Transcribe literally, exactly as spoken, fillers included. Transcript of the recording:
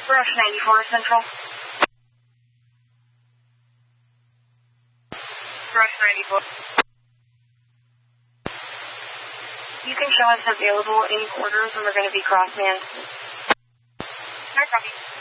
Rush ninety-four Central. Rush ninety-four. You can show us available any orders when we're going to be cross-manned. I copy.